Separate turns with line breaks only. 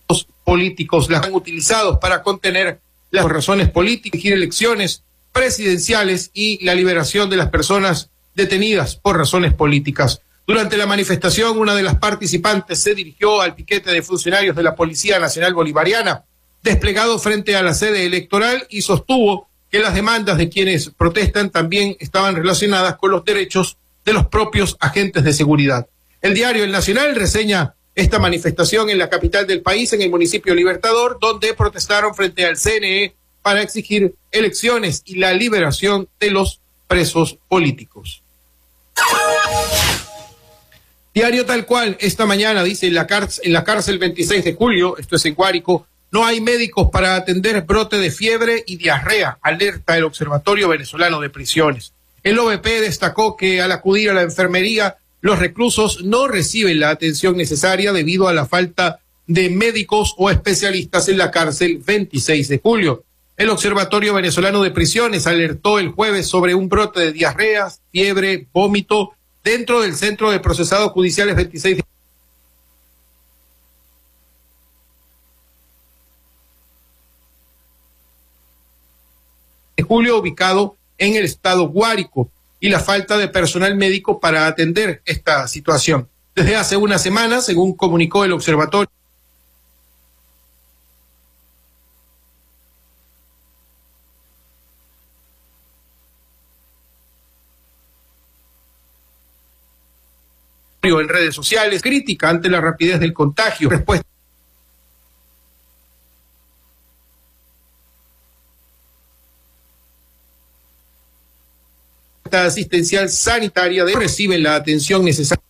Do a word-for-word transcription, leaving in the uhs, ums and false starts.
políticos las han utilizado para contener las razones políticas, elegir elecciones presidenciales y la liberación de las personas detenidas por razones políticas. Durante la manifestación, una de las participantes se dirigió al piquete de funcionarios de la Policía Nacional Bolivariana, desplegado frente a la sede electoral, y sostuvo que las demandas de quienes protestan también estaban relacionadas con los derechos de los propios agentes de seguridad. El diario El Nacional reseña esta manifestación en la capital del país, en el municipio Libertador, donde protestaron frente al C N E para exigir elecciones y la liberación de los presos políticos. Diario Tal Cual, esta mañana dice, en la, cárcel, en la cárcel veintiséis de julio, esto es en Guárico, no hay médicos para atender brote de fiebre y diarrea, alerta el Observatorio Venezolano de Prisiones. El O V P destacó que al acudir a la enfermería, los reclusos no reciben la atención necesaria debido a la falta de médicos o especialistas en la cárcel veintiséis de julio. El Observatorio Venezolano de Prisiones alertó el jueves sobre un brote de diarreas, fiebre, vómito dentro del Centro de Procesados Judiciales veintiséis de julio, ubicado en el estado Guárico, y la falta de personal médico para atender esta situación. Desde hace una semana, según comunicó el observatorio, en redes sociales, crítica ante la rapidez del contagio, respuesta asistencial sanitaria de reciben la atención necesaria